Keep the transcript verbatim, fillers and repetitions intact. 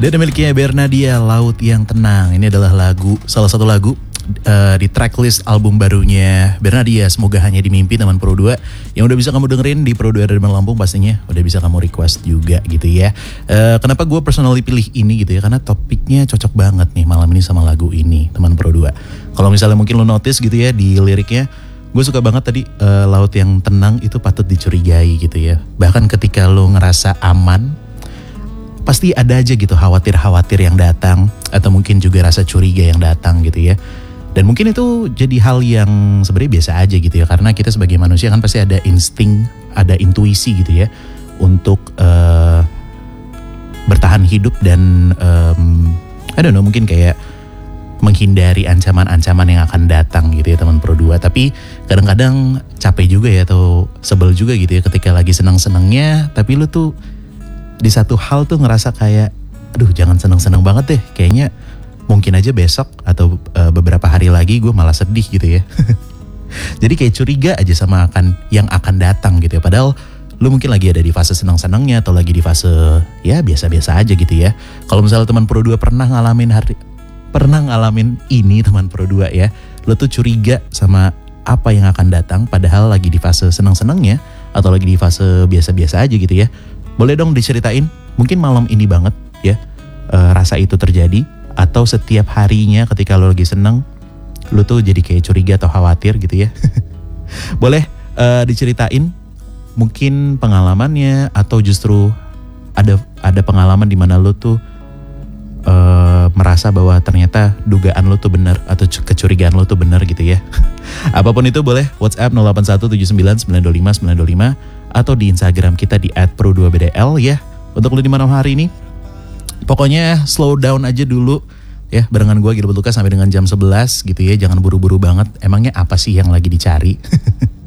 Dan miliknya Bernadia, Laut yang Tenang. Ini adalah lagu, salah satu lagu uh, di tracklist album barunya Bernadia, Semoga Hanya di Mimpi, teman Pro dua. Yang udah bisa kamu dengerin di Pro dua dari Lampung pastinya. Udah bisa kamu request juga gitu ya. uh, Kenapa gue personally pilih ini gitu ya, karena topiknya cocok banget nih malam ini sama lagu ini, teman Pro dua. Kalau misalnya mungkin lo notice gitu ya di liriknya, gue suka banget tadi uh, laut yang tenang itu patut dicurigai gitu ya. Bahkan ketika lo ngerasa aman, pasti ada aja gitu khawatir-khawatir yang datang, atau mungkin juga rasa curiga yang datang gitu ya. Dan mungkin itu jadi hal yang sebenarnya biasa aja gitu ya, karena kita sebagai manusia kan pasti ada insting, ada intuisi gitu ya untuk uh, bertahan hidup dan um, I don't know, mungkin kayak menghindari ancaman-ancaman yang akan datang gitu ya teman Pro dua. Tapi kadang-kadang capek juga ya, atau sebel juga gitu ya ketika lagi senang-senangnya, tapi lu tuh di satu hal tuh ngerasa kayak, aduh jangan seneng-seneng banget deh, kayaknya mungkin aja besok atau uh, beberapa hari lagi gue malah sedih gitu ya. Jadi kayak curiga aja sama akan yang akan datang gitu ya. Padahal lu mungkin lagi ada di fase senang-senangnya atau lagi di fase ya biasa-biasa aja gitu ya. Kalau misalnya teman Pro dua pernah ngalamin hari, pernah ngalamin ini teman Pro dua ya, lu tuh curiga sama apa yang akan datang padahal lagi di fase senang-senangnya atau lagi di fase biasa-biasa aja gitu ya. Boleh dong diceritain, mungkin malam ini banget ya e, rasa itu terjadi, atau setiap harinya ketika lo lagi seneng lo tuh jadi kayak curiga atau khawatir gitu ya. Boleh e, diceritain mungkin pengalamannya, atau justru ada ada pengalaman di mana lo tuh e, merasa bahwa ternyata dugaan lo tuh benar atau kecurigaan lo tuh benar gitu ya. Apapun itu boleh WhatsApp nol delapan satu tujuh sembilan sembilan dua lima sembilan dua lima atau di Instagram kita di at pro dua b d l ya. Untuk lu di malam hari ini, pokoknya slow down aja dulu ya barengan gue Gilbert Lucas sampai dengan jam sebelas gitu ya. Jangan buru-buru banget, emangnya apa sih yang lagi dicari?